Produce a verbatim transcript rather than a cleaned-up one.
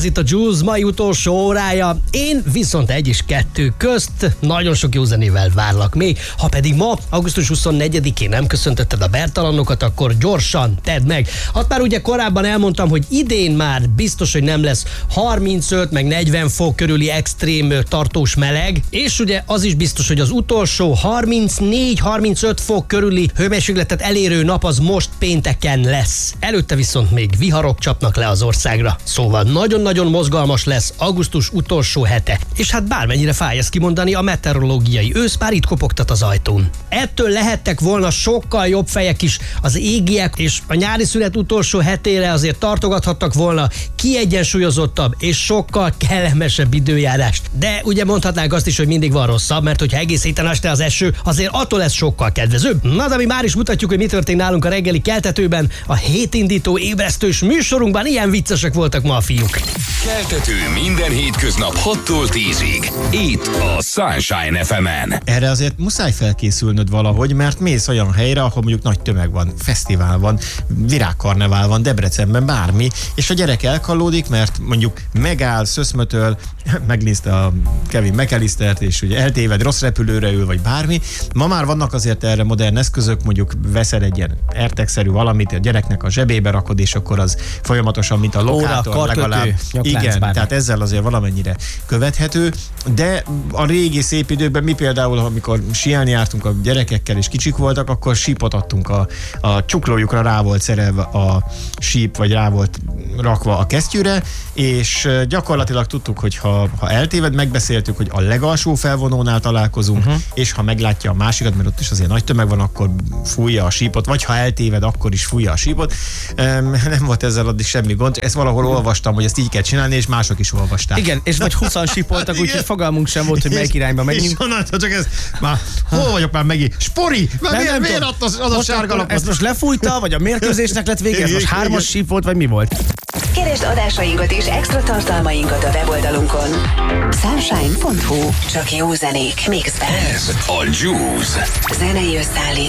Ez itt a Juice mai utolsó órája. Én viszont egy és kettő közt nagyon sok jó zenével várlak még. Ha pedig ma, augusztus huszonnegyedikén nem köszöntötted a Bertalanokat, akkor gyorsan tedd meg. Hát már ugye korábban elmondtam, hogy idén már biztos, hogy nem lesz harmincöt meg negyven fok körüli extrém tartós meleg, és ugye az is biztos, hogy az utolsó harmincnégy-harmincöt fok körüli hőmérsékletet elérő nap az most pénteken lesz. Előtte viszont még viharok csapnak le az országra. Szóval nagyon-nagyon mozgalmas lesz augusztus utolsó hete. És hát bármennyire fáj ezt kimondani, a meteorológiai ősz már itt kopogtat az ajtón. Ettől lehettek volna sokkal jobb fejek is az égiek, és a nyári szünet utolsó hetére azért tartogathattak volna kiegyensúlyozottabb és sokkal kellemesebb időjárást. De ugye mondhatnánk azt is, hogy mindig van rosszabb, mert hogyha egész héten este az eső, azért attól lesz sokkal kedvezőbb. Na, de mi már is mutatjuk, hogy mi történt nálunk a reggeli keltetőben, a hétindító ébresztős műsorunkban. Ilyen viccesek voltak ma a fiúk. Keltető minden hétköznap hattól tízig. Itt a Sunshine ef emen. Erre azért muszáj felkészülnöd valahogy, mert mész olyan helyre, ahol mondjuk nagy tömeg van, fesztivál van, virágkarnevál van, Debrecenben bármi, és a gyerek elkallódik, mert mondjuk megáll, szöszmötöl, megnézte a Kevin McAllistert, és ugye eltéved, rossz repülőre ül, vagy bármi. Ma már vannak azért erre modern eszközök, mondjuk veszel egy ilyen AirTag-szerű valamit, a gyereknek a zsebébe rakod, és akkor az folyamatosan, mint a lokátor, óra, legalább. Igen, bármi. Tehát ezzel azért valamennyire követhető, de a régi szép időkben mi például, amikor síelni jártunk a gyerekekkel, és kicsik voltak, akkor sípot adtunk, a, a csuklójukra rá volt szerelve a síp, vagy rá volt rakva a kesztyűre, és gyakorlatilag tudtuk, hogy ha, ha eltéved, megbeszéltük, hogy a legalsó felvonónál találkozunk, uh-huh. és ha meglátja a másikat, mert ott is azért nagy tömeg van, akkor fújja a sípot, vagy ha eltéved, akkor is fújja a sípot. Nem volt ezzel addig semmi gond. Ezt valahol olvastam, hogy ezt így kell csinálni, és mások is olvasták. Igen, és vagy húszan sípoltak, úgyhogy fogalmunk sem volt, hogy melyik irányba megyünk. És onnantól csak ez, már hol vagyok már megint? Spori! Már miért, miért adta az, az a sárga lapot? Ezt most lefújta, vagy a mérkőzésnek lett vége? Ez most hármas síp volt, vagy mi volt? Keresd adásainkat és extra tartalmainkat a weboldalunkon. sunshine pont hu. Csak jó zenék mixben. Ez a Juice. Zenei összeállítás